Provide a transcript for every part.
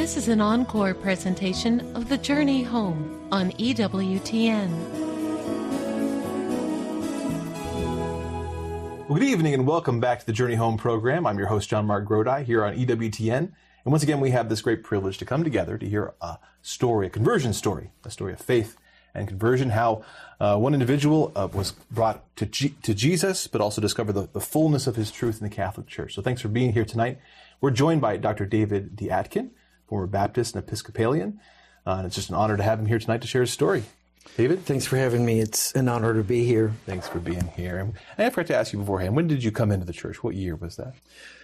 This is an encore presentation of The Journey Home on EWTN. Well, good evening and welcome back to the Journey Home program. I'm your host, John Mark Grodi, here on EWTN. And once again, we have this great privilege to come together to hear a story, a conversion story, a story of faith and conversion, how one individual was brought to Jesus, but also discovered the fullness of his truth in the Catholic Church. So thanks for being here tonight. We're joined by Dr. David D. Atkin, former Baptist and Episcopalian. And it's just an honor to have him here tonight to share his story. David? Thanks for having me. It's an honor to be here. Thanks for being here. And I forgot to ask you beforehand, when did you come into the church? What year was that?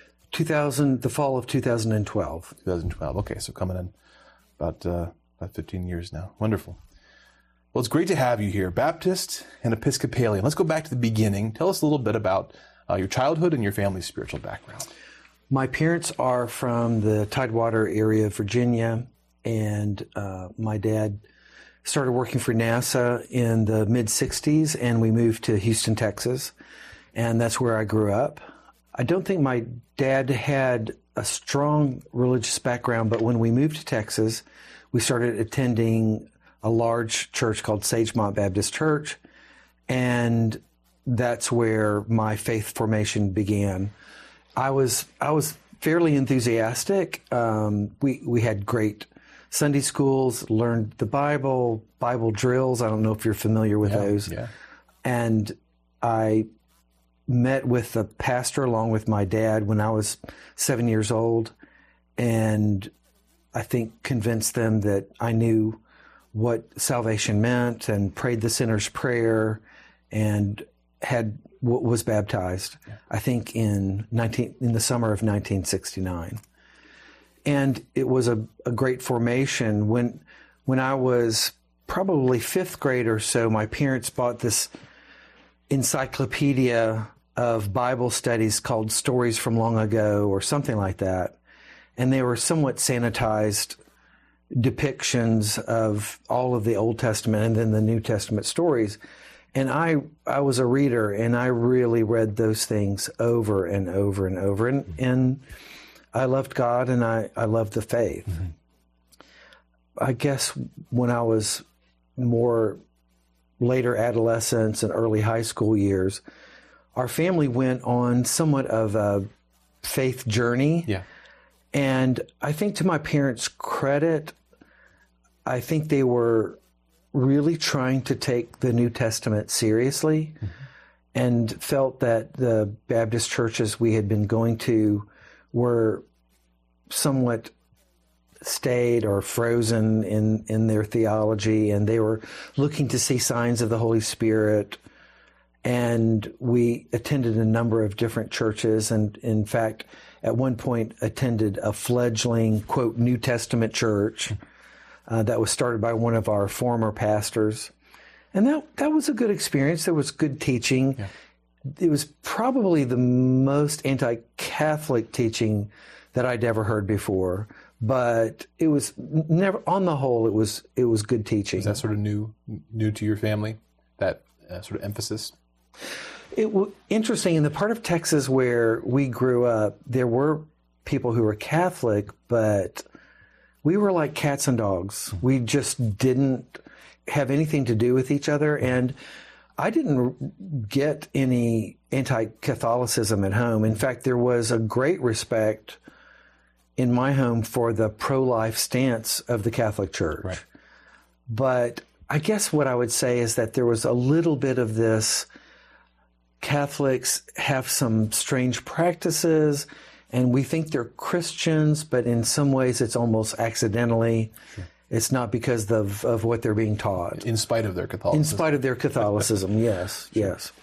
The fall of 2012. 2012. Okay, so coming in about 15 years now. Wonderful. Well, it's great to have you here, Baptist and Episcopalian. Let's go back to the beginning. Tell us a little bit about your childhood and your family's spiritual background. My parents are from the Tidewater area of Virginia, and my dad started working for NASA in the mid-'60s, and we moved to Houston, Texas, and that's where I grew up. I don't think my dad had a strong religious background, but when we moved to Texas, we started attending a large church called Sagemont Baptist Church, and that's where my faith formation began. I was fairly enthusiastic. We had great Sunday schools, learned the Bible drills. I don't know if you're familiar with those. Yeah. And I met with the pastor along with my dad when I was 7 years old, and I think convinced them that I knew what salvation meant and prayed the sinner's prayer and was baptized, I think in the summer of 1969. And it was a great formation. When I was probably fifth grade or so, my parents bought this encyclopedia of Bible studies called Stories from Long Ago or something like that. And they were somewhat sanitized depictions of all of the Old Testament and then the New Testament stories. And I was a reader, and I really read those things over and over and over. And I loved God, and I loved the faith. Mm-hmm. I guess when I was more later adolescence and early high school years, our family went on somewhat of a faith journey. Yeah. And I think to my parents' credit, I think they were really trying to take the New Testament seriously, mm-hmm. and felt that the Baptist churches we had been going to were somewhat staid or frozen in their theology, and they were looking to see signs of the Holy Spirit. And we attended a number of different churches, and in fact, at one point attended a fledgling, quote, New Testament church that was started by one of our former pastors. And that was a good experience. There was good teaching. Yeah. It was probably the most anti-Catholic teaching that I'd ever heard before, but it was never, on the whole, it was good teaching. Is that sort of new to your family, that sort of emphasis? It was interesting. In the part of Texas where we grew up, there were people who were Catholic, but we were like cats and dogs. We just didn't have anything to do with each other, and I didn't get any anti-Catholicism at home. In fact, there was a great respect in my home for the pro-life stance of the Catholic Church. Right. But I guess what I would say is that there was a little bit of this, Catholics have some strange practices, and we think they're Christians, but in some ways it's almost accidentally. Sure. It's not because of what they're being taught. In spite of their Catholicism. In spite of their Catholicism, yes, sure. Yes.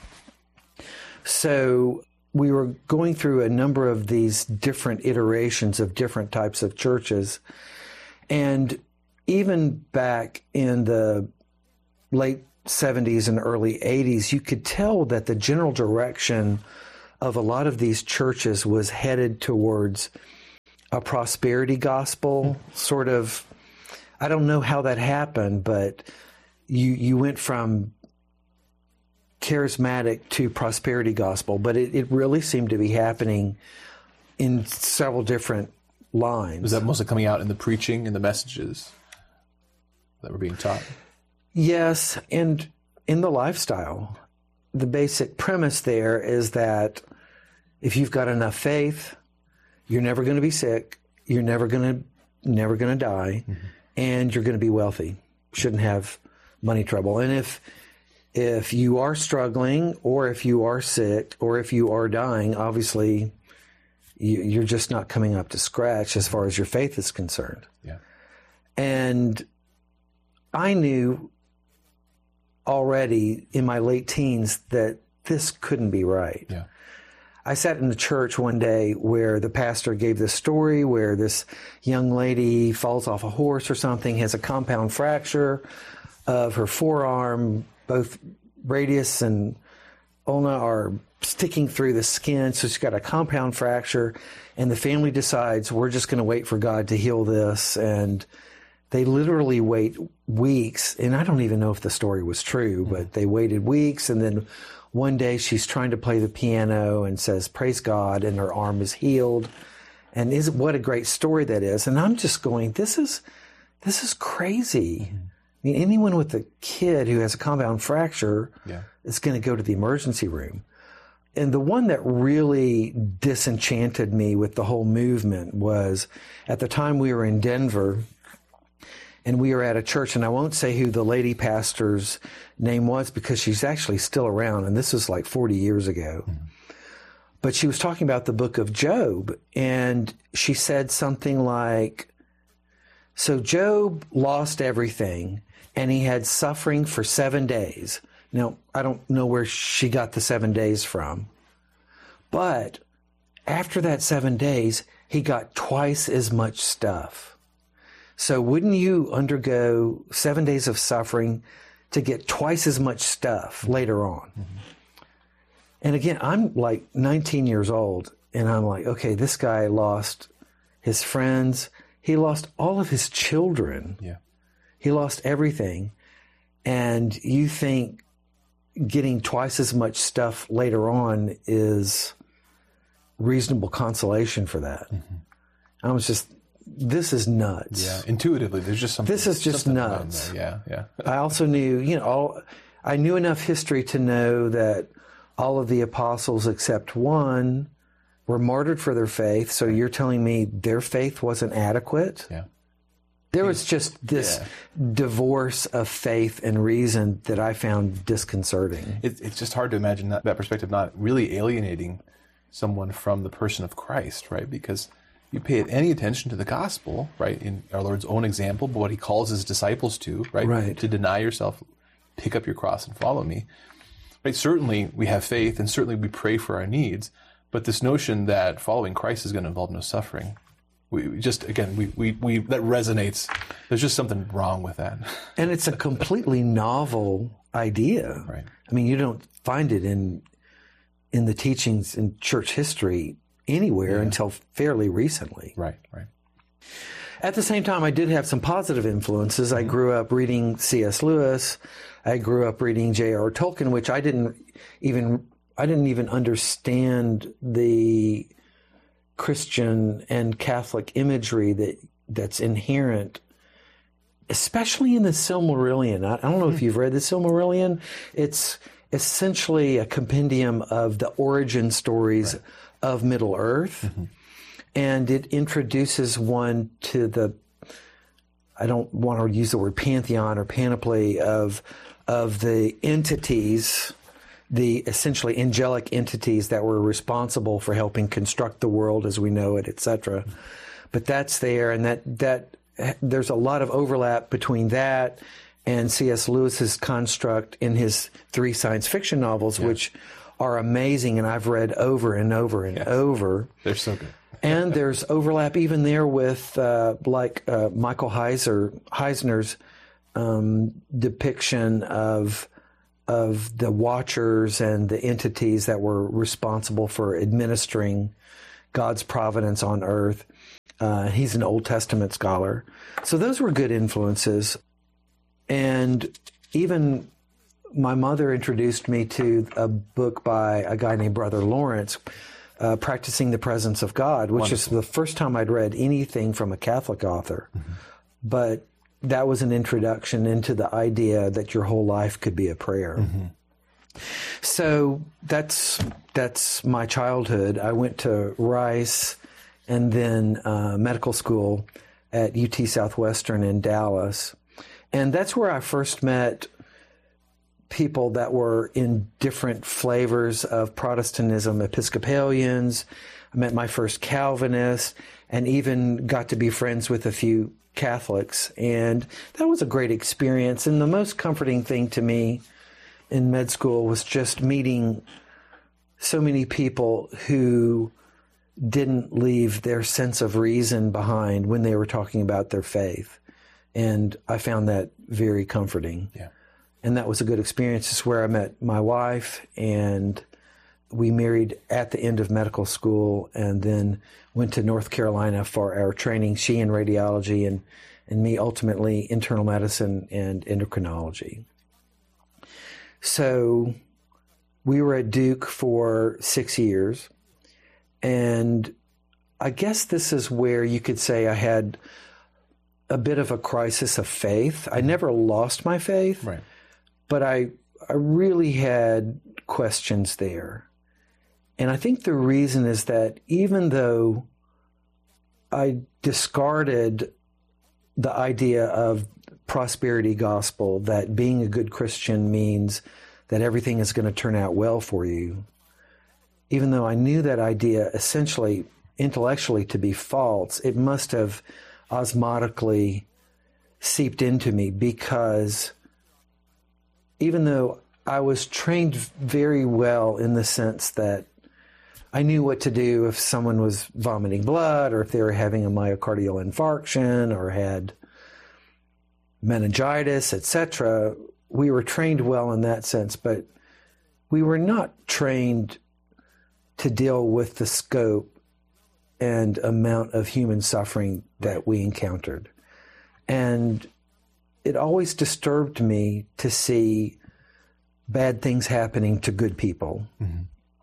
So we were going through a number of these different iterations of different types of churches. And even back in the late 70s and early 80s, you could tell that the general direction of a lot of these churches was headed towards a prosperity gospel, sort of. I don't know how that happened, but you went from charismatic to prosperity gospel, but it really seemed to be happening in several different lines. Was that mostly coming out in the preaching and the messages that were being taught? Yes, and in the lifestyle. The basic premise there is that if you've got enough faith, you're never going to be sick, you're never going to die, and you're going to be wealthy. Shouldn't have money trouble. And if you are struggling, or if you are sick, or if you are dying, obviously you're just not coming up to scratch as far as your faith is concerned. Yeah. And I knew already in my late teens that this couldn't be right. Yeah. I sat in the church one day where the pastor gave this story where this young lady falls off a horse or something, has a compound fracture of her forearm. Both radius and ulna are sticking through the skin, so she's got a compound fracture, and the family decides, we're just going to wait for God to heal this, and they literally wait weeks, and I don't even know if the story was true, but they waited weeks, and then one day she's trying to play the piano and says, praise God, and her arm is healed. And what a great story that is. And I'm just going, this is crazy. I mean, anyone with a kid who has a compound fracture is going to go to the emergency room. And the one that really disenchanted me with the whole movement was at the time we were in Denver, and we were at a church, and I won't say who the lady pastor's name was because she's actually still around, and this was like 40 years ago. But she was talking about the book of Job, and she said something like, so Job lost everything, and he had suffering for 7 days. Now, I don't know where she got the 7 days from, but after that 7 days, he got twice as much stuff. So wouldn't you undergo 7 days of suffering to get twice as much stuff later on? And again, I'm like 19 years old, and I'm like, okay, this guy lost his friends. He lost all of his children. Yeah. He lost everything. And you think getting twice as much stuff later on is reasonable consolation for that. I was just, this is nuts. Yeah, intuitively, there's just something. This is just nuts. Yeah. I also knew, I knew enough history to know that all of the apostles except one were martyred for their faith. So you're telling me their faith wasn't adequate? Yeah. There was just this divorce of faith and reason that I found disconcerting. It's just hard to imagine that perspective not really alienating someone from the person of Christ, right? Because you pay any attention to the gospel, right, in our Lord's own example, but what he calls his disciples to, right? To deny yourself, pick up your cross and follow me. Right? Certainly we have faith and certainly we pray for our needs, but this notion that following Christ is going to involve no suffering, we that resonates. There's just something wrong with that. And it's a completely novel idea. Right. I mean, you don't find it in the teachings in church history anywhere until fairly recently. Right. At the same time, I did have some positive influences. I grew up reading C.S. Lewis. I grew up reading J.R.R. Tolkien, which I didn't even understand the Christian and Catholic imagery that's inherent, especially in the Silmarillion. I don't know if you've read the Silmarillion. It's essentially a compendium of the origin stories of Middle-earth. And it introduces one to the, I don't want to use the word pantheon or panoply of the entities, the essentially angelic entities that were responsible for helping construct the world as we know it, etc. But that's there, and that there's a lot of overlap between that and C.S. Lewis's construct in his 3 science fiction novels, which are amazing, and I've read over and over and over. They're so good. And there's overlap even there with Michael Heisner's depiction of the Watchers and the entities that were responsible for administering God's providence on earth. He's an Old Testament scholar. So those were good influences. And even my mother introduced me to a book by a guy named Brother Lawrence Practicing the Presence of God, which Wonderful. is the first time I'd read anything from a Catholic author. But that was an introduction into the idea that your whole life could be a prayer. So that's my childhood. I went to Rice and then medical school at UT Southwestern in Dallas. And that's where I first met people that were in different flavors of Protestantism, Episcopalians. I met my first Calvinists and even got to be friends with a few Catholics. And that was a great experience. And the most comforting thing to me in med school was just meeting so many people who didn't leave their sense of reason behind when they were talking about their faith. And I found that very comforting. Yeah. And that was a good experience. It's where I met my wife, and we married at the end of medical school and then went to North Carolina for our training, she in radiology and me ultimately internal medicine and endocrinology. So we were at Duke for 6 years, and I guess this is where you could say I had a bit of a crisis of faith. I never lost my faith, Right. but I really had questions there. And I think the reason is that even though I discarded the idea of prosperity gospel, that being a good Christian means that everything is going to turn out well for you, even though I knew that idea essentially intellectually to be false, it must have osmotically seeped into me, because even though I was trained very well in the sense that I knew what to do if someone was vomiting blood or if they were having a myocardial infarction or had meningitis, etc. We were trained well in that sense, but we were not trained to deal with the scope and amount of human suffering that we encountered. And it always disturbed me to see bad things happening to good people. Mm-hmm.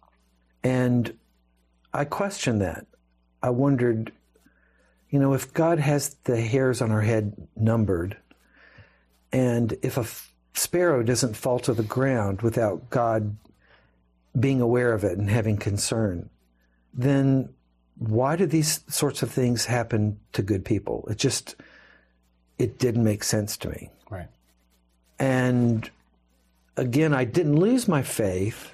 And I questioned that. I wondered, if God has the hairs on our head numbered, and if a sparrow doesn't fall to the ground without God being aware of it and having concern, then why do these sorts of things happen to good people? It didn't make sense to me. Right. And again, I didn't lose my faith,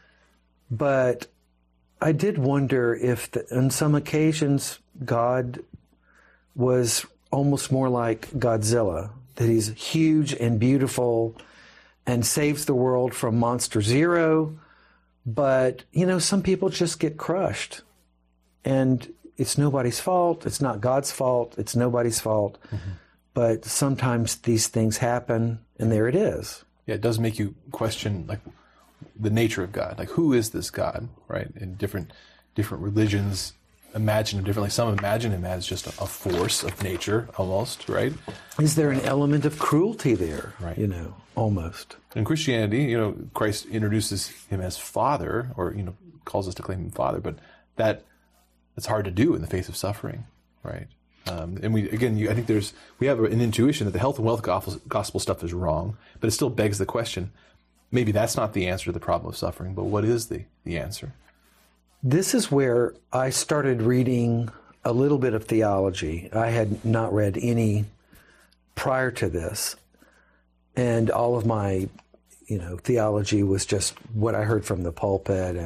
but I did wonder if on some occasions God was almost more like Godzilla, that he's huge and beautiful and saves the world from Monster Zero. But, some people just get crushed. And it's nobody's fault. It's not God's fault. It's nobody's fault. Mm-hmm. But sometimes these things happen, and there it is. Yeah, it does make you question, the nature of God. Who is this God, right? And different religions imagine him differently. Some imagine him as just a force of nature, almost, right? Is there an element of cruelty there? Right. Almost. In Christianity, Christ introduces him as Father, or, calls us to claim him Father, but that's hard to do in the face of suffering, right? And I think we have an intuition that the health and wealth gospel stuff is wrong, but it still begs the question, maybe that's not the answer to the problem of suffering, but what is the answer? This is where I started reading a little bit of theology. I had not read any prior to this, and all of my, theology was just what I heard from the pulpit,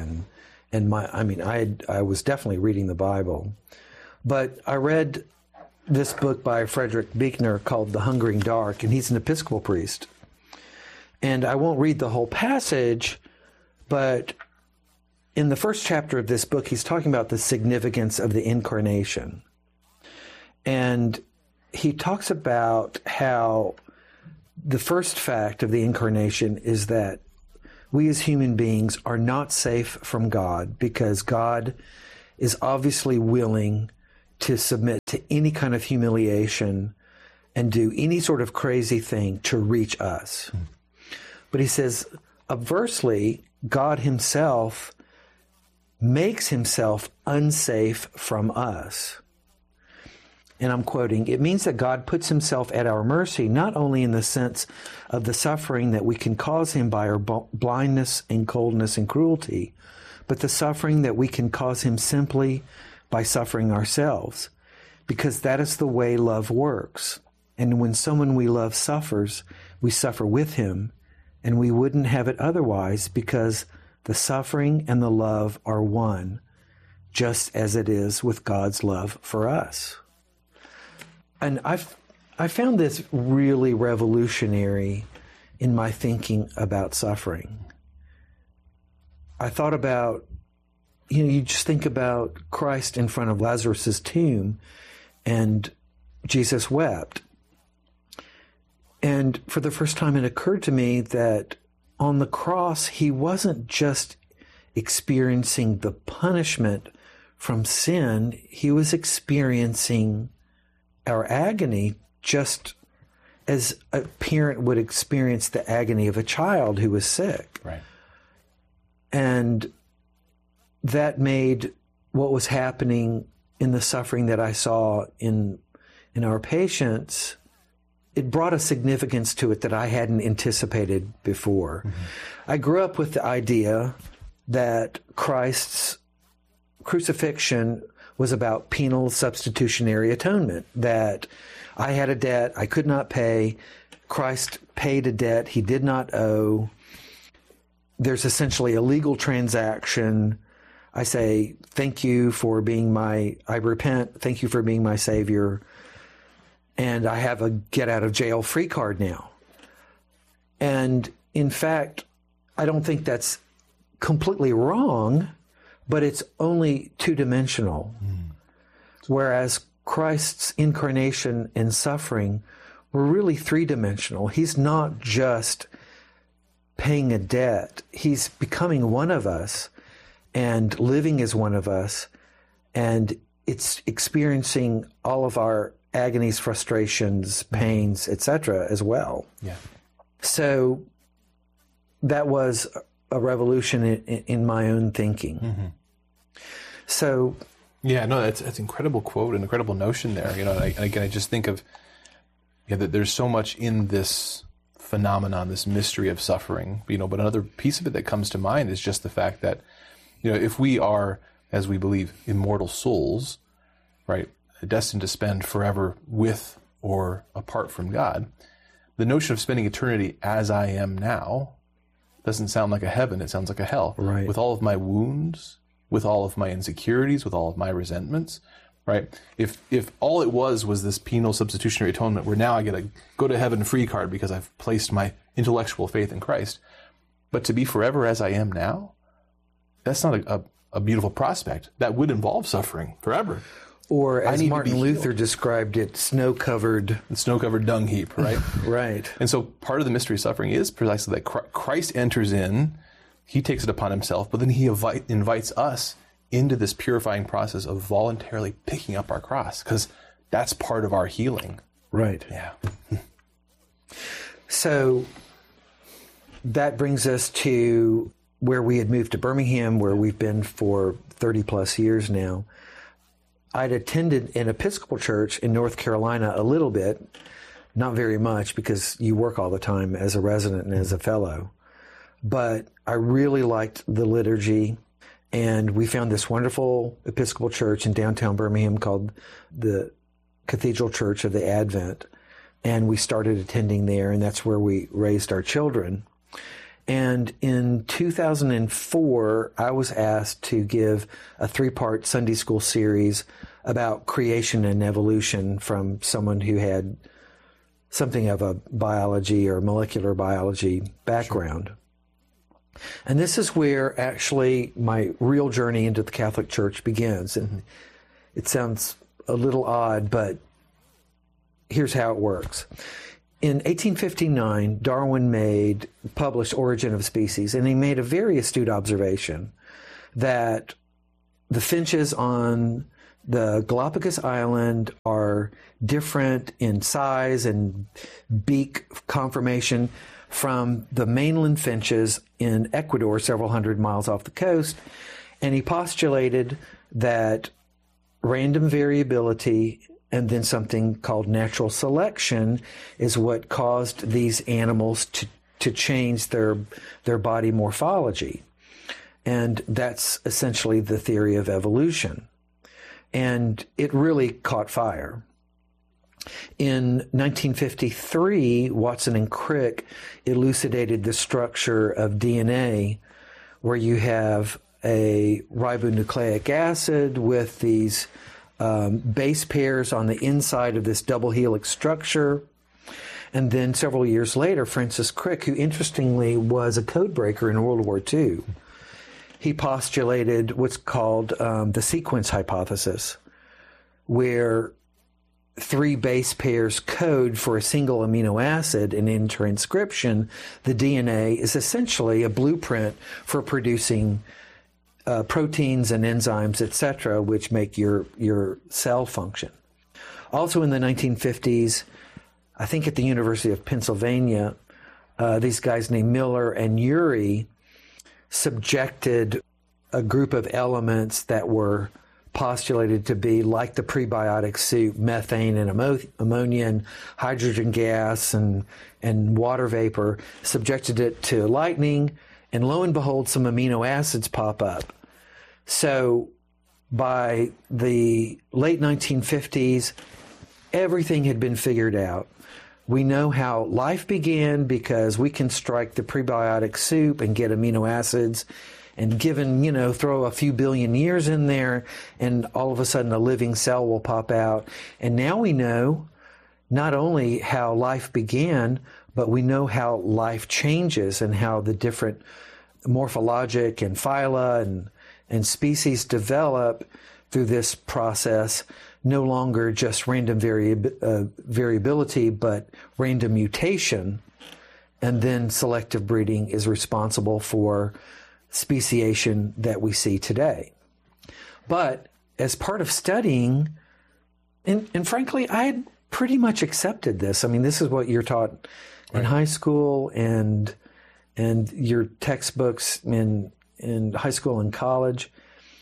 I was definitely reading the Bible. But I read this book by Frederick Buechner called The Hungering Dark, and he's an Episcopal priest. And I won't read the whole passage, but in the first chapter of this book, he's talking about the significance of the incarnation. And he talks about how the first fact of the incarnation is that we as human beings are not safe from God, because God is obviously willing to submit to any kind of humiliation and do any sort of crazy thing to reach us. But he says, obversely, God himself makes himself unsafe from us. And I'm quoting, it means that God puts himself at our mercy, not only in the sense of the suffering that we can cause him by our blindness and coldness and cruelty, but the suffering that we can cause him simply by suffering ourselves, because that is the way love works. And when someone we love suffers, we suffer with him, and we wouldn't have it otherwise, because the suffering and the love are one, just as it is with God's love for us. And I found this really revolutionary in my thinking about suffering. I thought about, you just think about Christ in front of Lazarus's tomb, and Jesus wept. And for the first time, it occurred to me that on the cross, he wasn't just experiencing the punishment from sin, he was experiencing our agony just as a parent would experience the agony of a child who was sick. Right. And that made what was happening in the suffering that I saw in our patients, it brought a significance to it that I hadn't anticipated before. Mm-hmm. I grew up with the idea that Christ's crucifixion was about penal substitutionary atonement, that I had a debt I could not pay. Christ paid a debt he did not owe. There's essentially a legal transaction. I say, thank you for being I repent, thank you for being my Savior, and I have a get out of jail free card now. And in fact, I don't think that's completely wrong, but it's only two-dimensional. Whereas Christ's incarnation and suffering were really three-dimensional. He's not just paying a debt. He's becoming one of us and living as one of us, and it's experiencing all of our agonies, frustrations, pains, etc. as well. Yeah. So that was a revolution in my own thinking. Mm-hmm. So, yeah, no, that's an incredible quote, an incredible notion there. And again, I just think of that there's so much in this phenomenon, this mystery of suffering. But another piece of it that comes to mind is just the fact that if we are, as we believe, immortal souls, right, destined to spend forever with or apart from God, the notion of spending eternity as I am now doesn't sound like a heaven. It sounds like a hell. Right. With all of my wounds, with all of my insecurities, with all of my resentments, right? If all it was this penal substitutionary atonement where now I get a go to heaven free card because I've placed my intellectual faith in Christ, but to be forever as I am now, that's not a beautiful prospect. That would involve suffering forever. Or as Martin Luther described it, snow-covered dung heap, right? Right. And so part of the mystery of suffering is precisely that Christ enters in, he takes it upon himself, but then he invites us into this purifying process of voluntarily picking up our cross, because that's part of our healing. Right. Yeah. So that brings us to where we had moved to Birmingham, where we've been for 30 plus years now. I'd attended an Episcopal church in North Carolina a little bit, not very much because you work all the time as a resident and as a fellow. But I really liked the liturgy, and we found this wonderful Episcopal church in downtown Birmingham called the Cathedral Church of the Advent, and we started attending there, and that's where we raised our children. And in 2004, I was asked to give a 3-part Sunday school series about creation and evolution from someone who had something of a biology or molecular biology background. Sure. And this is where actually my real journey into the Catholic Church begins. And it sounds a little odd, but here's how it works. In 1859, Darwin published Origin of Species, and he made a very astute observation that the finches on the Galapagos Island are different in size and beak conformation from the mainland finches in Ecuador, several hundred miles off the coast. And he postulated that random variability and then something called natural selection is what caused these animals to change their body morphology. And that's essentially the theory of evolution. And it really caught fire. In 1953, Watson and Crick elucidated the structure of DNA, where you have a ribonucleic acid with these base pairs on the inside of this double helix structure. And then several years later, Francis Crick, who interestingly was a code breaker in World War II, he postulated what's called the sequence hypothesis, where 3 base pairs code for a single amino acid, and in transcription, the DNA is essentially a blueprint for producing proteins and enzymes, etc., which make your cell function. Also in the 1950s, I think at the University of Pennsylvania, these guys named Miller and Urey subjected a group of elements that were postulated to be like the prebiotic soup, methane and ammonia and hydrogen gas and water vapor, subjected it to lightning, and lo and behold, some amino acids pop up. So by the late 1950s, everything had been figured out. We know how life began because we can strike the prebiotic soup and get amino acids, and given, throw a few billion years in there, and all of a sudden a living cell will pop out. And now we know not only how life began, but we know how life changes and how the different morphologic and phyla and species develop through this process, no longer just random variability, but random mutation. And then selective breeding is responsible for speciation that we see today. But as part of studying, and frankly, I had pretty much accepted this. I mean, this is what you're taught in high school and your textbooks in high school and college.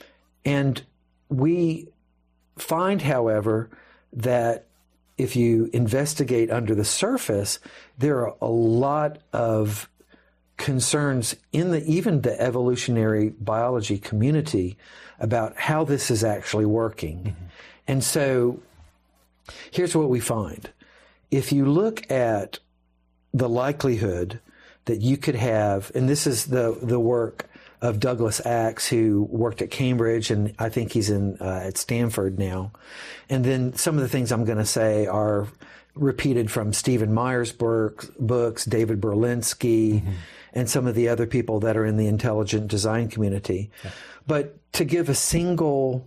And we find, however, that if you investigate under the surface, there are a lot of concerns in even the evolutionary biology community about how this is actually working. Mm-hmm. And so here's what we find. If you look at the likelihood that you could have, and this is the work of Douglas Axe, who worked at Cambridge, and I think he's at Stanford now. And then some of the things I'm going to say are repeated from Stephen Meyer's books, David Berlinski, mm-hmm. and some of the other people that are in the intelligent design community. Yeah. But to give a single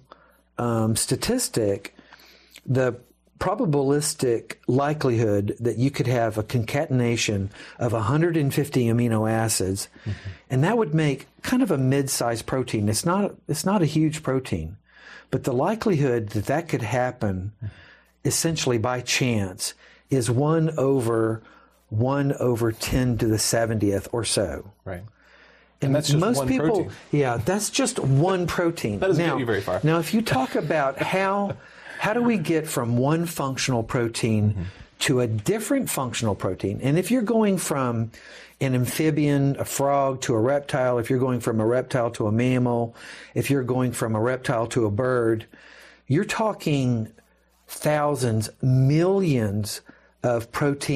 statistic, the probabilistic likelihood that you could have a concatenation of 150 amino acids, mm-hmm. and that would make kind of a mid-sized protein. It's not a huge protein, but the likelihood that could happen essentially by chance is 1 over 10 to the 70th or so. Right. And that's just most one people, protein. Yeah, that's just one protein. That doesn't get you very far. Now, if you talk about how do we get from one functional protein mm-hmm. to a different functional protein, and if you're going from an amphibian, a frog, to a reptile, if you're going from a reptile to a mammal, if you're going from a reptile to a bird, you're talking thousands, millions of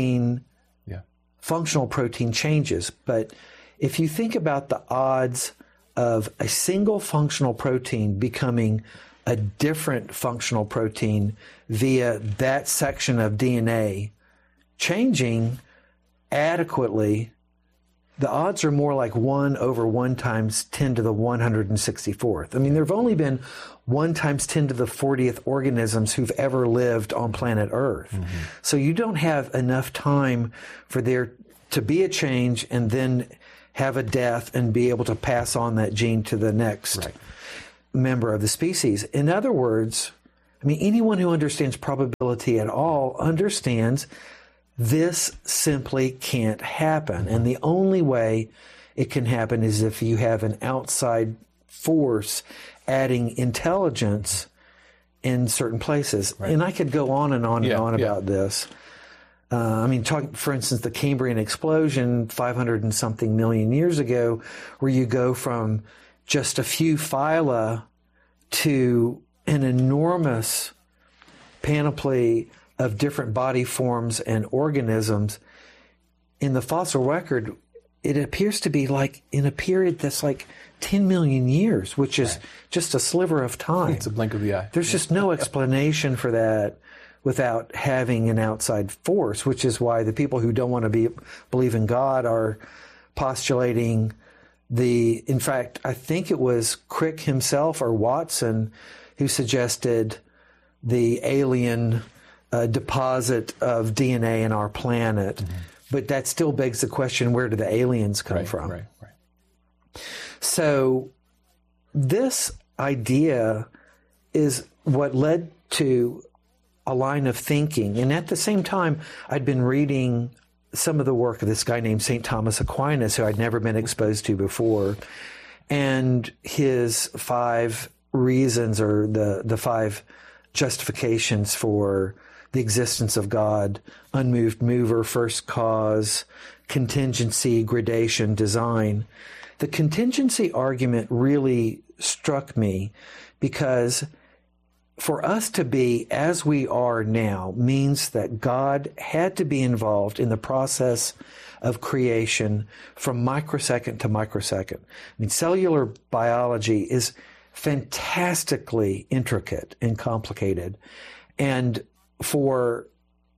functional protein changes. But if you think about the odds of a single functional protein becoming a different functional protein via that section of DNA changing adequately, the odds are more like 1 over 1 times 10 to the 164th. I mean, there have only been 1 times 10 to the 40th organisms who've ever lived on planet Earth. Mm-hmm. So you don't have enough time for there to be a change and then have a death and be able to pass on that gene to the next member of the species. In other words, I mean, anyone who understands probability at all understands this simply can't happen. And the only way it can happen is if you have an outside force adding intelligence in certain places. Right. And I could go on and on and on about this. For instance, the Cambrian explosion 500 and something million years ago, where you go from just a few phyla to an enormous panoply of different body forms and organisms. In the fossil record, it appears to be like in a period that's like 10 million years, which is just a sliver of time. It's a blink of the eye. There's just no explanation for that without having an outside force, which is why the people who don't want to believe in God are postulating in fact, I think it was Crick himself or Watson who suggested the alien deposit of DNA in our planet. Mm-hmm. But that still begs the question, where do the aliens come from? Right. So this idea is what led to a line of thinking. And at the same time, I'd been reading some of the work of this guy named St. Thomas Aquinas, who I'd never been exposed to before, and his 5 reasons, or the 5 justifications for the existence of God: unmoved mover, first cause, contingency, gradation, design. The contingency argument really struck me because for us to be as we are now means that God had to be involved in the process of creation from microsecond to microsecond. Cellular biology is fantastically intricate and complicated. And for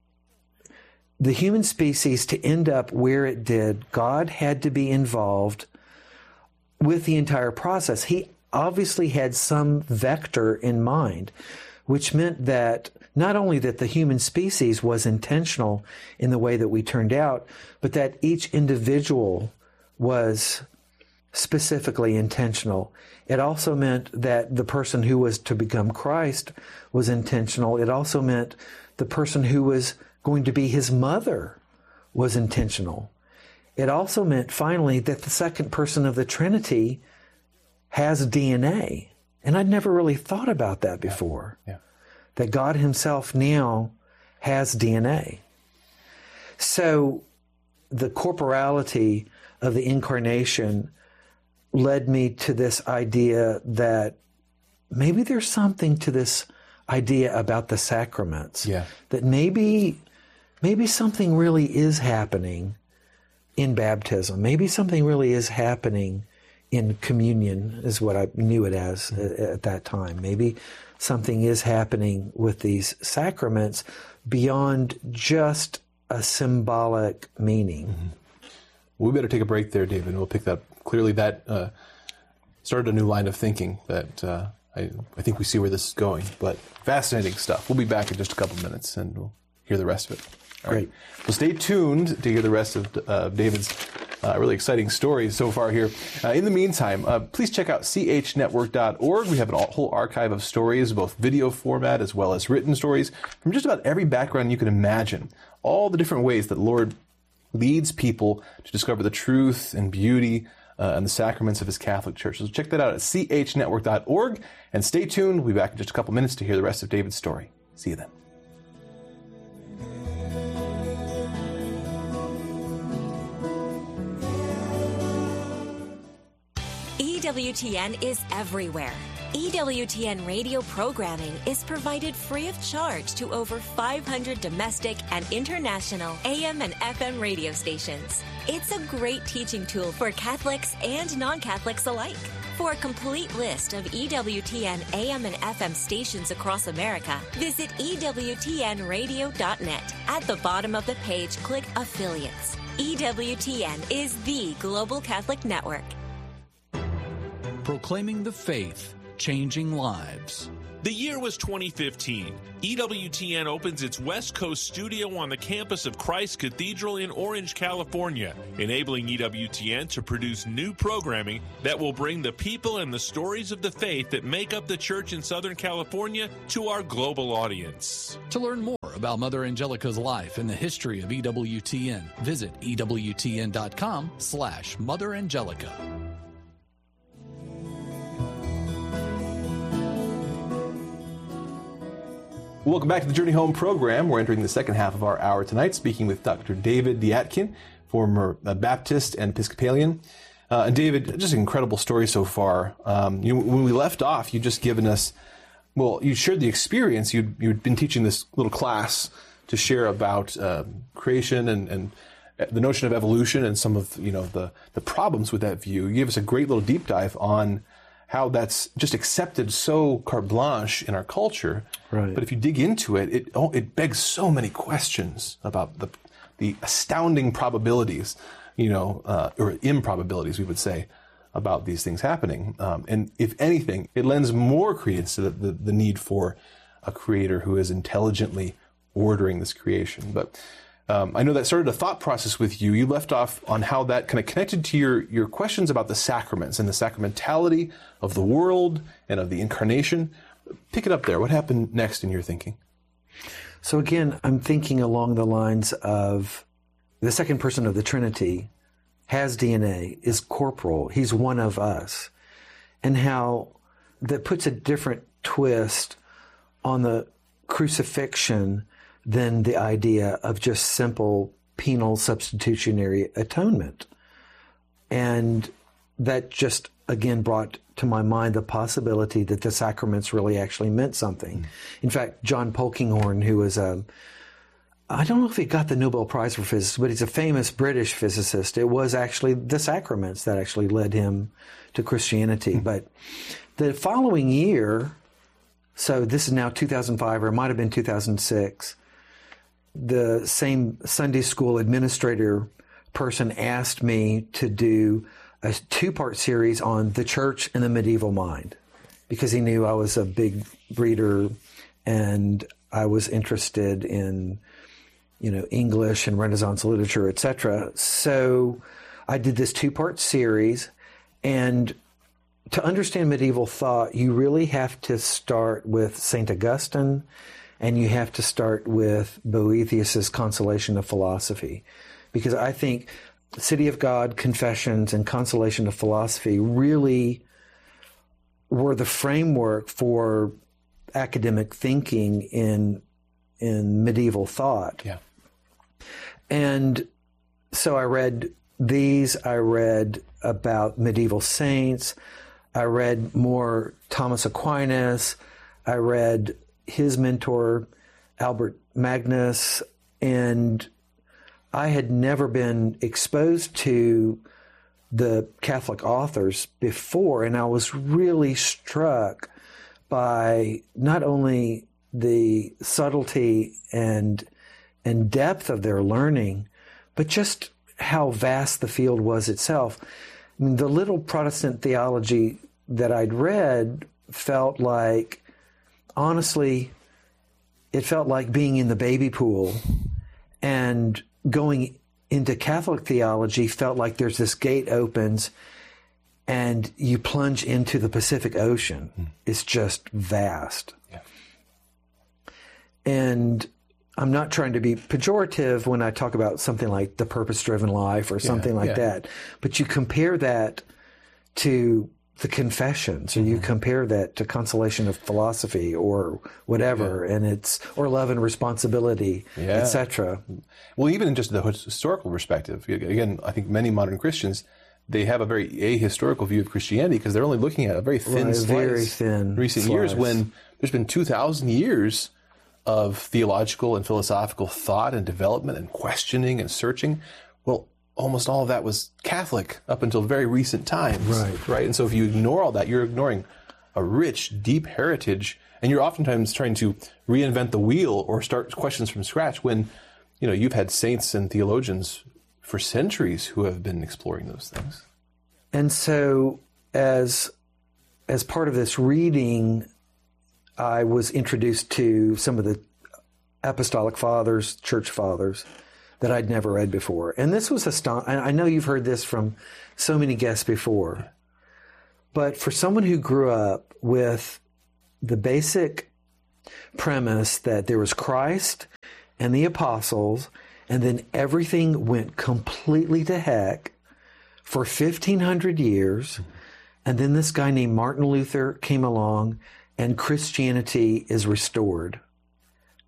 the human species to end up where it did, God had to be involved with the entire process. He obviously had some vector in mind, which meant that not only that the human species was intentional in the way that we turned out, but that each individual was specifically intentional. It also meant that the person who was to become Christ was intentional. It also meant the person who was going to be his mother was intentional. It also meant, finally, that the second person of the Trinity has DNA. And I'd never really thought about that before. That God himself now has DNA. So the corporality of the incarnation led me to this idea that maybe there's something to this idea about the sacraments. That maybe something really is happening in baptism. Maybe something really is happening in communion, is what I knew it as at that time. Maybe something is happening with these sacraments beyond just a symbolic meaning. Mm-hmm. We better take a break there, David, and we'll pick that up. Clearly that started a new line of thinking that I think we see where this is going. But fascinating stuff. We'll be back in just a couple minutes, and we'll hear the rest of it. All Great. Well, stay tuned to hear the rest of David's really exciting stories so far here. In the meantime, please check out chnetwork.org. We have a whole archive of stories, both video format as well as written stories, from just about every background you can imagine. All the different ways that the Lord leads people to discover the truth and beauty and the sacraments of his Catholic Church. So check that out at chnetwork.org. And stay tuned. We'll be back in just a couple minutes to hear the rest of David's story. See you then. EWTN is everywhere. EWTN radio programming is provided free of charge to over 500 domestic and international AM and FM radio stations. It's a great teaching tool for Catholics and non-Catholics alike. For a complete list of EWTN AM and FM stations across America, visit EWTNradio.net. At the bottom of the page, click Affiliates. EWTN is the global Catholic network. Proclaiming the faith, changing lives. The year was 2015. EWTN opens its West Coast studio on the campus of Christ Cathedral in Orange, California, enabling EWTN to produce new programming that will bring the people and the stories of the faith that make up the church in Southern California to our global audience. To learn more about Mother Angelica's life and the history of EWTN, visit EWTN.com/Mother Angelica. Welcome back to the Journey Home program. We're entering the second half of our hour tonight, speaking with Dr. David Diatkin, former Baptist and Episcopalian. And David, just an incredible story so far. When we left off, you'd just given us, well, you shared the experience. You'd been teaching this little class to share about creation and the notion of evolution and some of the problems with that view. You gave us a great little deep dive on how that's just accepted so carte blanche in our culture. Right. But if you dig into it, it begs so many questions about the astounding probabilities, or improbabilities, we would say, about these things happening. And if anything, it lends more credence to the need for a creator who is intelligently ordering this creation. But I know that started a thought process with you. You left off on how that kind of connected to your questions about the sacraments and the sacramentality of the world and of the incarnation. Pick it up there. What happened next in your thinking? So again, I'm thinking along the lines of the second person of the Trinity has DNA, is corporal. He's one of us. And how that puts a different twist on the crucifixion than the idea of just simple penal substitutionary atonement. And that just, again, brought to my mind the possibility that the sacraments really actually meant something. In fact, John Polkinghorne, who was I don't know if he got the Nobel Prize for physics, but he's a famous British physicist. It was actually the sacraments that actually led him to Christianity. But the following year, so this is now 2005, or it might have been 2006, the same Sunday school administrator person asked me to do a 2-part series on the church and the medieval mind, because he knew I was a big reader and I was interested in, English and Renaissance literature, etc. So I did this 2-part series, and to understand medieval thought, you really have to start with St. Augustine, and you have to start with Boethius's Consolation of Philosophy, because I think City of God, Confessions, and Consolation of Philosophy really were the framework for academic thinking in medieval thought. Yeah. And so I read these. I read about medieval saints. I read more Thomas Aquinas. I read his mentor, Albert Magnus, and I had never been exposed to the Catholic authors before, and I was really struck by not only the subtlety and depth of their learning, but just how vast the field was itself. I mean, the little Protestant theology that I'd read felt like, honestly, it felt like being in the baby pool, and going into Catholic theology felt like there's this gate opens and you plunge into the Pacific Ocean. It's just vast. Yeah. And I'm not trying to be pejorative when I talk about something like the purpose-driven life or something like that, but you compare that to the Confessions, or you compare that to Consolation of Philosophy or whatever, and or Love and Responsibility, etc. Well, even in just the historical perspective, again, I think many modern Christians, they have a very ahistorical view of Christianity because they're only looking at a very thin slice very thin in recent slice. years, when there's been 2,000 years of theological and philosophical thought and development and questioning and searching. Well, almost all of that was Catholic up until very recent times. Right. And so if you ignore all that, you're ignoring a rich, deep heritage, and you're oftentimes trying to reinvent the wheel or start questions from scratch when, you've had saints and theologians for centuries who have been exploring those things. And so as part of this reading, I was introduced to some of the apostolic fathers, church fathers, that I'd never read before. And this was astonishing. I know you've heard this from so many guests before, but for someone who grew up with the basic premise that there was Christ and the apostles, and then everything went completely to heck for 1,500 years, and then this guy named Martin Luther came along, and Christianity is restored.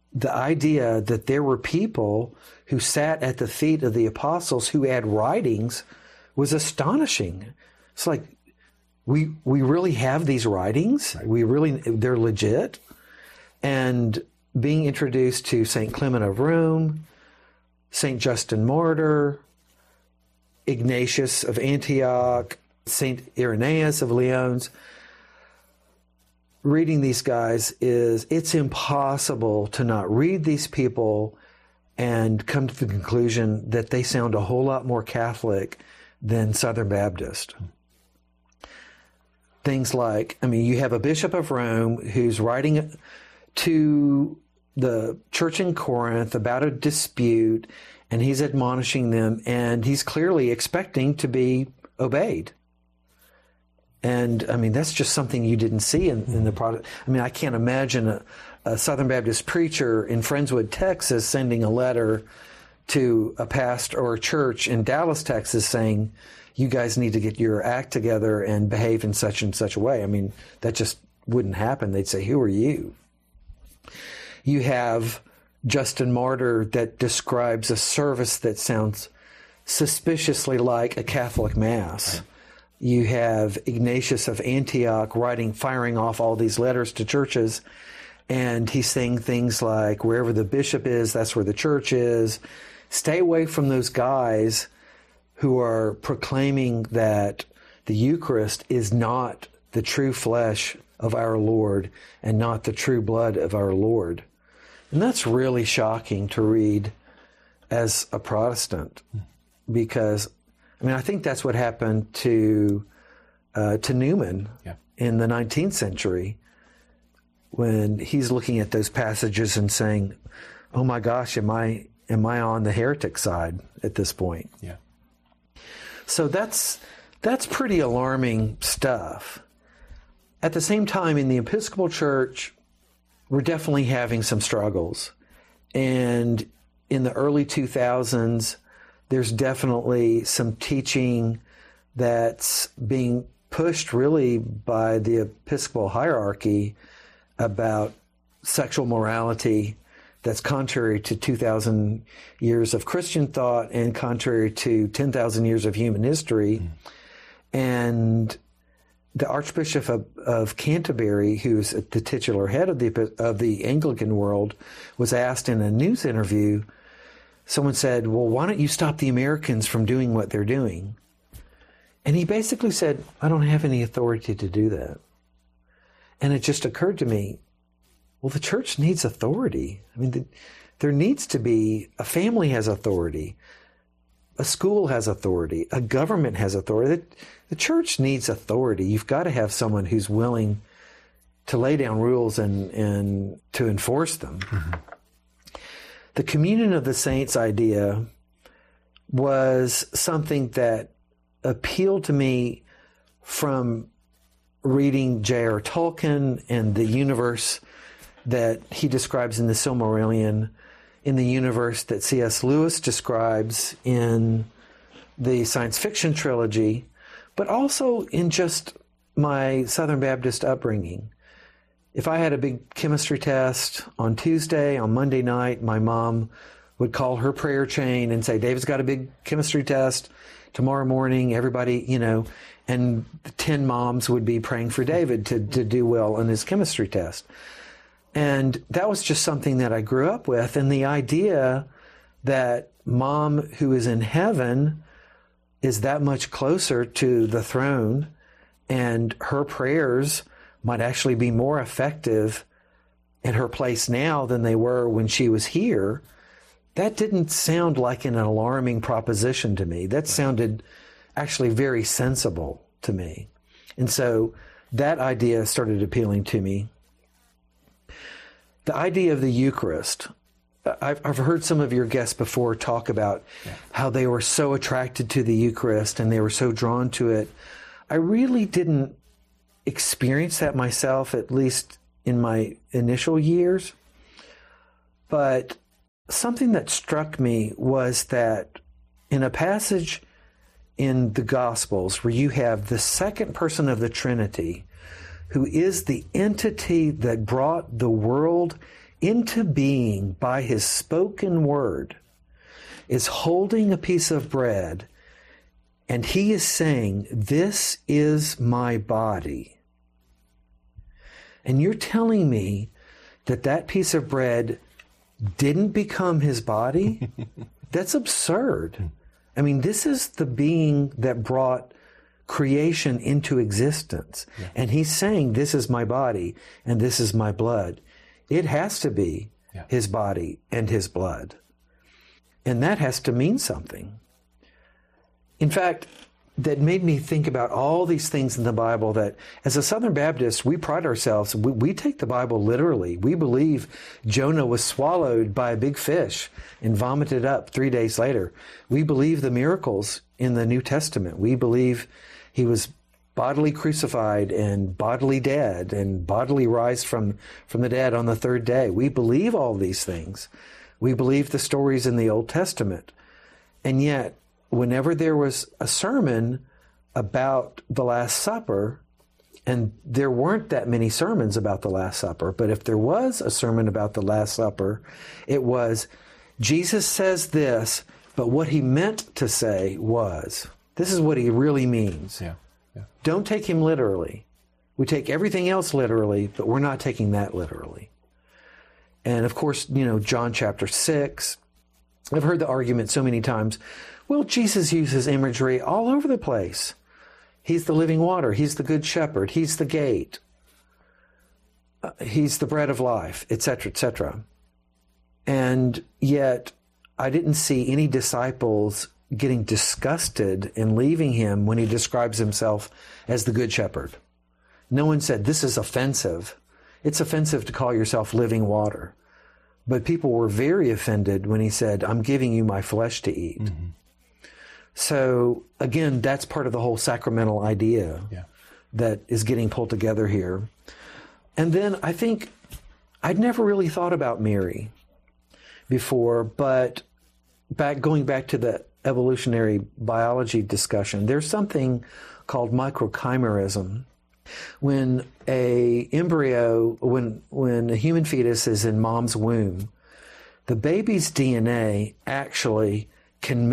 the idea that there were people who sat at the feet of the apostles who had writings was astonishing. It's like, we really have these writings? They're legit? And being introduced to St. Clement of Rome, St. Justin Martyr, Ignatius of Antioch, St. Irenaeus of Lyons, reading these guys it's impossible to not read these people and come to the conclusion that they sound a whole lot more Catholic than Southern Baptist. Things like, you have a Bishop of Rome who's writing to the church in Corinth about a dispute, and he's admonishing them, and he's clearly expecting to be obeyed. And, that's just something you didn't see in the product. I can't imagine a Southern Baptist preacher in Friendswood, Texas, sending a letter to a pastor or a church in Dallas, Texas, saying, you guys need to get your act together and behave in such and such a way. That just wouldn't happen. They'd say, who are you? You have Justin Martyr that describes a service that sounds suspiciously like a Catholic Mass. Right. You have Ignatius of Antioch firing off all these letters to churches, and he's saying things like, wherever the bishop is, that's where the church is. Stay away from those guys who are proclaiming that the Eucharist is not the true flesh of our Lord and not the true blood of our Lord. And that's really shocking to read as a Protestant, because I think that's what happened to Newman in the 19th century, when he's looking at those passages and saying, "Oh my gosh, am I on the heretic side at this point?" Yeah. So that's pretty alarming stuff. At the same time, in the Episcopal Church, we're definitely having some struggles, and in the early 2000s. There's definitely some teaching that's being pushed really by the Episcopal hierarchy about sexual morality that's contrary to 2,000 years of Christian thought and contrary to 10,000 years of human history. And the Archbishop of Canterbury, who's the titular head of the Anglican world, was asked in a news interview. Someone said, well, why don't you stop the Americans from doing what they're doing? And he basically said, I don't have any authority to do that. And it just occurred to me, well, the church needs authority. There needs to be, a family has authority. A school has authority. A government has authority. The church needs authority. You've got to have someone who's willing to lay down rules and to enforce them. Mm-hmm. The communion of the saints idea was something that appealed to me from reading J.R. Tolkien and the universe that he describes in the Silmarillion, in the universe that C.S. Lewis describes in the science fiction trilogy, but also in just my Southern Baptist upbringing. If I had a big chemistry test on Tuesday, on Monday night, my mom would call her prayer chain and say, David's got a big chemistry test tomorrow morning, everybody, and 10 moms would be praying for David to do well in his chemistry test. And that was just something that I grew up with. And the idea that Mom, who is in heaven, is that much closer to the throne, and her prayers might actually be more effective in her place now than they were when she was here, that didn't sound like an alarming proposition to me. That sounded actually very sensible to me. And so that idea started appealing to me. The idea of the Eucharist. I've heard some of your guests before talk about how they were so attracted to the Eucharist and they were so drawn to it. I really didn't experience that myself, at least in my initial years. But something that struck me was that in a passage in the Gospels where you have the second person of the Trinity, who is the entity that brought the world into being by his spoken word is holding a piece of bread, and he is saying, "This is my body." And you're telling me that that piece of bread didn't become his body? That's absurd. I mean, this is the being that brought creation into existence. Yeah. And he's saying, "This is my body and this is my blood." It has to be his body and his blood. And that has to mean something. In fact, that made me think about all these things in the Bible that, as a Southern Baptist, we pride ourselves, we take the Bible literally. We believe Jonah was swallowed by a big fish and vomited up 3 days later. We believe the miracles in the New Testament. We believe he was bodily crucified and bodily dead and bodily rise from the dead on the third day. We believe all these things. We believe the stories in the Old Testament. And yet, whenever there was a sermon about the Last Supper, and there weren't that many sermons about the Last Supper, but if there was a sermon about the Last Supper, it was, Jesus says this, but what he meant to say was, this is what he really means. Yeah. Don't take him literally. We take everything else literally, but we're not taking that literally. And of course, John chapter 6, I've heard the argument so many times, well, Jesus uses imagery all over the place. He's the living water. He's the good shepherd. He's the gate. He's the bread of life, etc., etc. And yet, I didn't see any disciples getting disgusted and leaving him when he describes himself as the good shepherd. No one said, this is offensive. It's offensive to call yourself living water. But people were very offended when he said, I'm giving you my flesh to eat. Mm-hmm. So, again, that's part of the whole sacramental idea that is getting pulled together here. And then I think I'd never really thought about Mary before, but going back to the evolutionary biology discussion, there's something called microchimerism. When a embryo, when a human fetus is in mom's womb, the baby's DNA actually can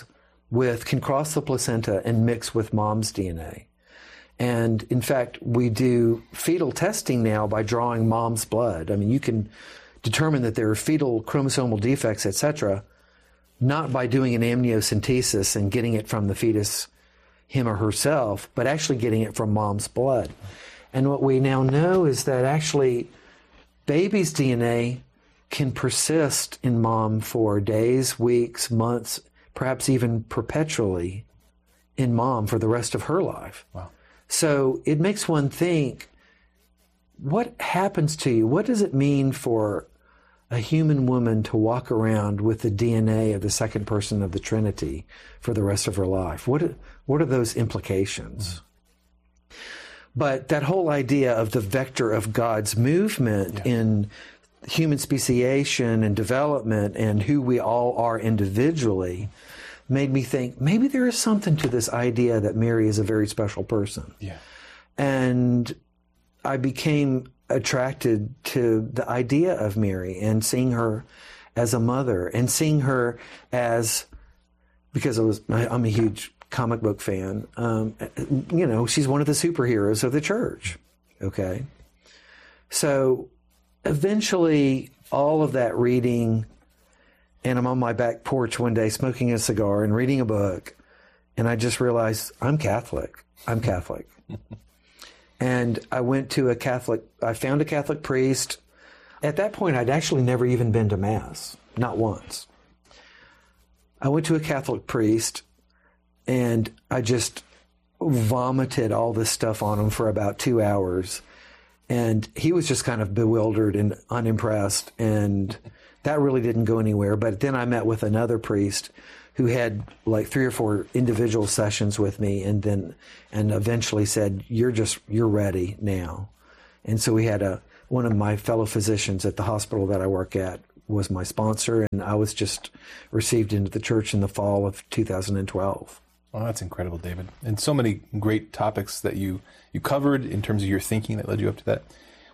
cross the placenta and mix with mom's DNA. And in fact, we do fetal testing now by drawing mom's blood. I mean, you can determine that there are fetal chromosomal defects, etc., not by doing an amniocentesis and getting it from the fetus, him or herself, but actually getting it from mom's blood. And what we now know is that actually baby's DNA can persist in mom for days, weeks, months, perhaps even perpetually in mom for the rest of her life. Wow. So it makes one think, what happens to you? What does it mean for a human woman to walk around with the DNA of the second person of the Trinity for the rest of her life? What are those implications? Mm-hmm. But that whole idea of the vector of God's movement in human speciation and development and who we all are individually made me think maybe there is something to this idea that Mary is a very special person. Yeah. And I became attracted to the idea of Mary and seeing her as a mother and seeing her as, because I'm a huge comic book fan, she's one of the superheroes of the church. Okay. So eventually all of that reading, and I'm on my back porch one day smoking a cigar and reading a book, and I just realized I'm Catholic. And I went to I found a Catholic priest. At that point, I'd actually never even been to Mass, not once. I went to a Catholic priest, and I just vomited all this stuff on him for about 2 hours. And he was just kind of bewildered and unimpressed, and that really didn't go anywhere. But then I met with another priest who had like 3 or 4 individual sessions with me, and eventually said, you're ready now. And so we had one of my fellow physicians at the hospital that I work at was my sponsor, and I was just received into the church in the fall of 2012. Oh, that's incredible, David. And so many great topics that you covered in terms of your thinking that led you up to that.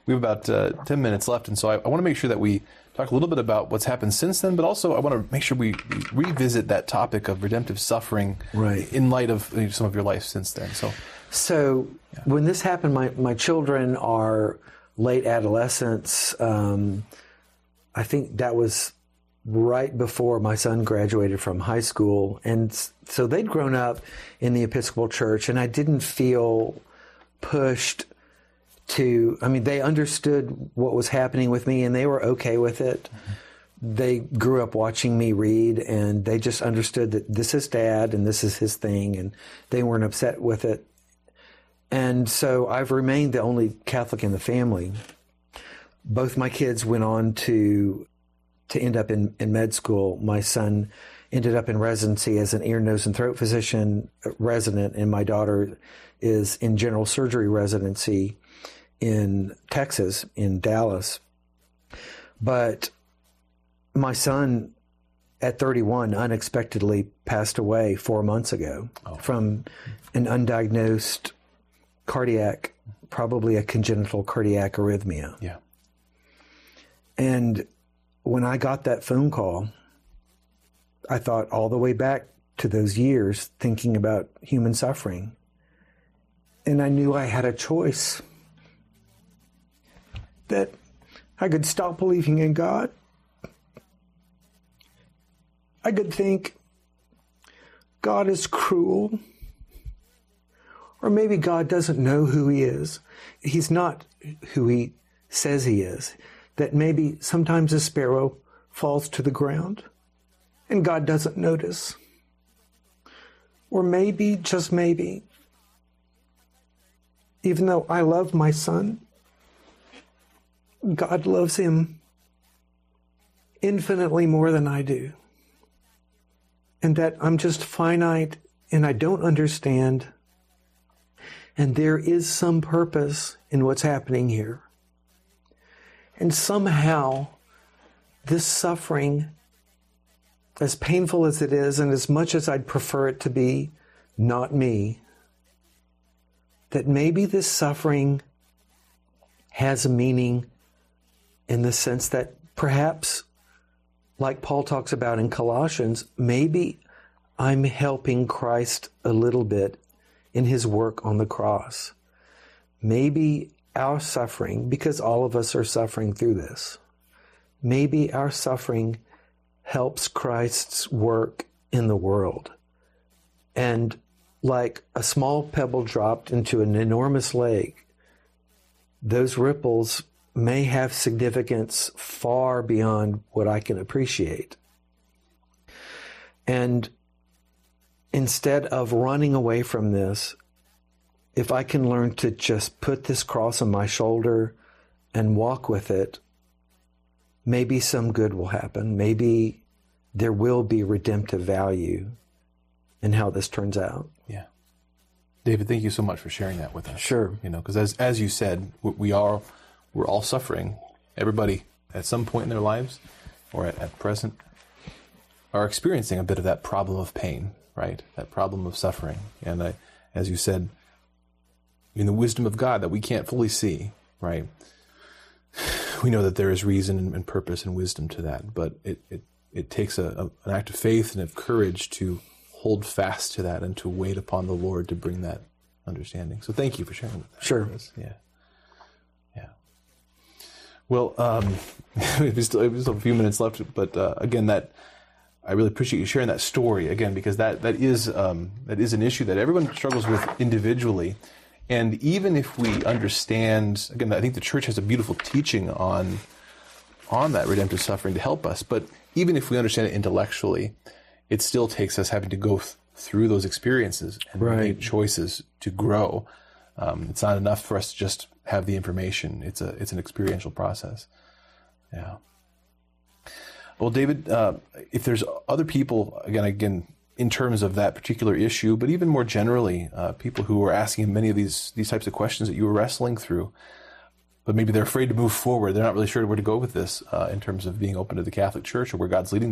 We have about 10 minutes left, and so I want to make sure that we talk a little bit about what's happened since then, but also I want to make sure we revisit that topic of redemptive suffering in light of some of your life since then. So when this happened, my children are late adolescents. I think that was right before my son graduated from high school. And so they'd grown up in the Episcopal Church, and I didn't feel pushed to, they understood what was happening with me, and they were okay with it. Mm-hmm. They grew up watching me read, and they just understood that this is Dad and this is his thing, and they weren't upset with it. And so I've remained the only Catholic in the family. Both my kids went on to end up in med school. My son ended up in residency as an ear, nose, and throat physician resident, and my daughter is in general surgery residency in Texas, in Dallas. But my son, at 31, unexpectedly passed away 4 months ago from an undiagnosed cardiac, probably a congenital cardiac arrhythmia. Yeah. And when I got that phone call, I thought all the way back to those years thinking about human suffering. And I knew I had a choice, that I could stop believing in God. I could think God is cruel, or maybe God doesn't know who he is. He's not who he says he is. That maybe sometimes a sparrow falls to the ground and God doesn't notice. Or maybe, just maybe, even though I love my son, God loves him infinitely more than I do. And that I'm just finite and I don't understand. And there is some purpose in what's happening here. And somehow, this suffering, as painful as it is, and as much as I'd prefer it to be not me, that maybe this suffering has a meaning in the sense that perhaps, like Paul talks about in Colossians, maybe I'm helping Christ a little bit in his work on the cross. Maybe our suffering, because all of us are suffering through this, maybe our suffering helps Christ's work in the world. And like a small pebble dropped into an enormous lake, those ripples may have significance far beyond what I can appreciate. And instead of running away from this, if I can learn to just put this cross on my shoulder and walk with it, maybe some good will happen. Maybe there will be redemptive value in how this turns out. Yeah. David, thank you so much for sharing that with us. Sure. Because as you said, we're all suffering. Everybody at some point in their lives or at present are experiencing a bit of that problem of pain, right? That problem of suffering. And as you said, in the wisdom of God that we can't fully see, right? We know that there is reason and purpose and wisdom to that, but it takes an act of faith and of courage to hold fast to that and to wait upon the Lord to bring that understanding. So thank you for sharing that. Sure. With us. Yeah. Well, we still have a few minutes left, but again, I really appreciate you sharing that story again, because that is an issue that everyone struggles with individually. And even if we understand, again, I think the church has a beautiful teaching on that redemptive suffering to help us. But even if we understand it intellectually, it still takes us having to go through those experiences and make choices to grow. It's not enough for us to just have the information. It's an experiential process. Yeah. Well, David, if there's other people, again, in terms of that particular issue, but even more generally, people who are asking many of these types of questions that you were wrestling through, but maybe they're afraid to move forward. They're not really sure where to go with this in terms of being open to the Catholic Church or where God's leading them.